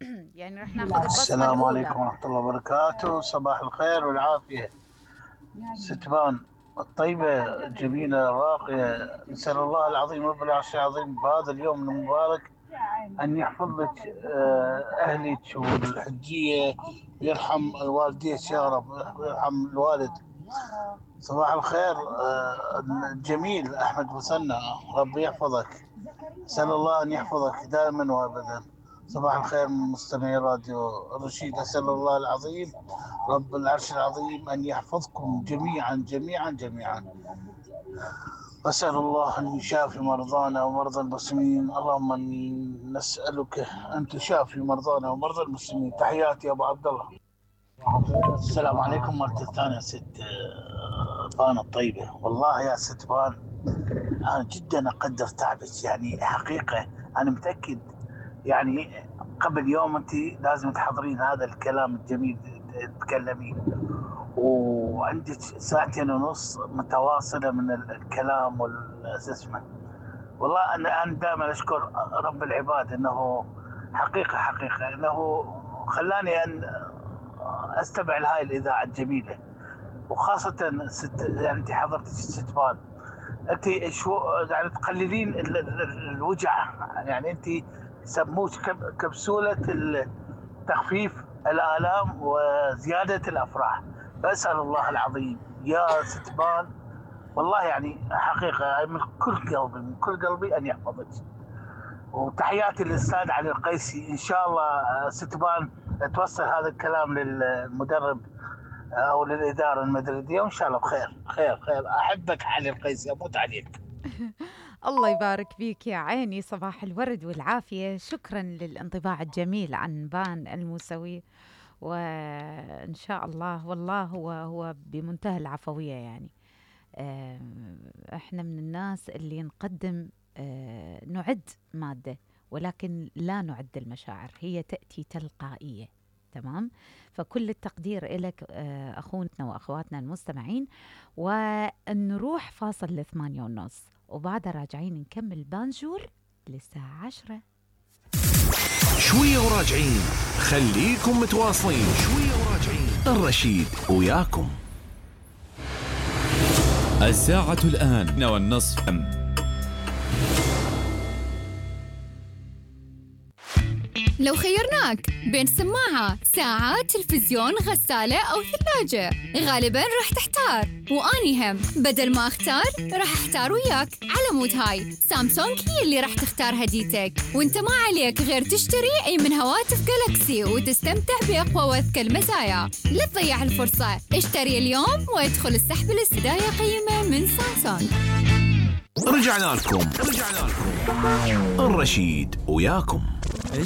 يعني رح ناخذ البصمة السلام الأولى. عليكم ورحمة الله وبركاته. صباح الخير والعافية. ستبان الطيبة الجميلة الراقية، نسأل الله العظيم رب العرش العظيم بهذا اليوم المبارك أن يحفظ لك أهلك والحجية، ويرحم والديك يا رب، ويرحم الوالد. صباح الخير الجميل أحمد مسنى، ربي يحفظك. أسأل الله أن يحفظك دائما وأبدا. صباح الخير من مستمعي راديو رشيد. أسأل الله العظيم رب العرش العظيم أن يحفظكم جميعا جميعا جميعا. أسأل الله أن يشافي مرضانا ومرضى المسلمين. اللهم إني نسألك أن تشافي مرضانا ومرضى المسلمين. تحياتي يا أبو عبد الله. السلام عليكم مرة ثانية ست بان الطيبة. والله يا ست بان، أنا جدا أقدر تعبك، يعني حقيقة أنا متأكد يعني قبل يوم أنت لازم تحضرين هذا الكلام الجميل تتكلمين، وعندك ساعتين ونص متواصلة من الكلام والاسمه. والله أنا دائما أشكر رب العباد أنه حقيقة أنه خلاني أن أستمع لهاي الإذاعة الجميلة، وخاصة يعني أنت حضرتك الستبان، أنت شو يعني تقللين الوجع، يعني أنت سموش كبسولة تخفيف الآلام وزيادة الأفراح. بسأل الله العظيم يا ستبان، والله يعني حقيقة من كل قلبي أن يحفظك. وتحياتي للأستاذ علي القيسي. إن شاء الله ستبان توصل هذا الكلام للمدرب أو للإدارة المدريدية، وإن شاء الله بخير. خير. أحبك علي القيسي، أموت عليك. الله يبارك فيك يا عيني، صباح الورد والعافية. شكرا للانطباع الجميل عن بان الموسوي، وإن شاء الله والله هو بمنتهى العفوية. يعني احنا من الناس اللي نقدم نعد مادة، ولكن لا نعد المشاعر، هي تأتي تلقائية. تمام. فكل التقدير إلك أخونا وأخواتنا المستمعين، ونروح فاصل ل8:30، وبعدها راجعين نكمل بانجور للساعة 10. شوية وراجعين، خليكم متواصلين. شوية وراجعين، الرشيد وياكم. الساعة الآن 8:30. لو خيرناك بين سماعة، ساعة، تلفزيون، غسالة أو ثلاجة، غالباً راح تحتار. وأني هم بدل ما أختار راح أحتار وياك. على مود هاي سامسونج هي اللي راح تختار هديتك، وانت ما عليك غير تشتري أي من هواتف جالاكسي وتستمتع بأقوى وأذكى المزايا. لا تضيع الفرصة، اشتري اليوم وادخل السحب الاستداية قيمة من سامسونج. رجعنا لكم الرشيد وياكم.